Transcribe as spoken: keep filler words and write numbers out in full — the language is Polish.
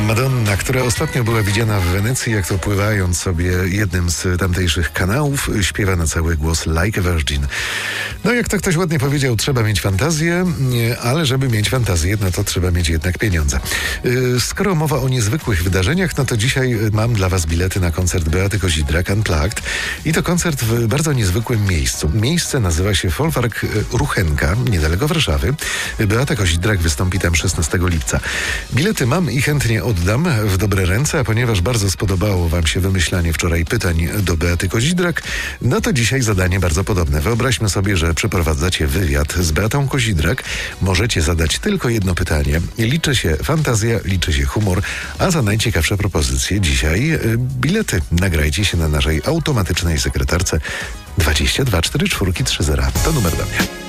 Madonna, która ostatnio była widziana w Wenecji, jak to pływając sobie jednym z tamtejszych kanałów, śpiewa na cały głos Like a Virgin. No jak to ktoś ładnie powiedział, trzeba mieć fantazję, ale żeby mieć fantazję, no to trzeba mieć jednak pieniądze. Skoro mowa o niezwykłych wydarzeniach, no to dzisiaj mam dla was bilety na koncert Beaty Kozidrak Unplugged i to koncert w bardzo niezwykłym miejscu. Miejsce nazywa się Folwark Ruchenka, niedaleko Warszawy. Beata Kozidrak wystąpi tam szesnastego lipca. Bilety mam i chętnie oddam w dobre ręce, a ponieważ bardzo spodobało wam się wymyślanie wczoraj pytań do Beaty Kozidrak, no to dzisiaj zadanie bardzo podobne. Wyobraźmy sobie, że przeprowadzacie wywiad z Beatą Kozidrak. Możecie zadać tylko jedno pytanie. Liczy się fantazja, liczy się humor, a za najciekawsze propozycje dzisiaj y, bilety. Nagrajcie się na naszej automatycznej sekretarce dwadzieścia dwa czterdzieści cztery trzydzieści. To numer do mnie.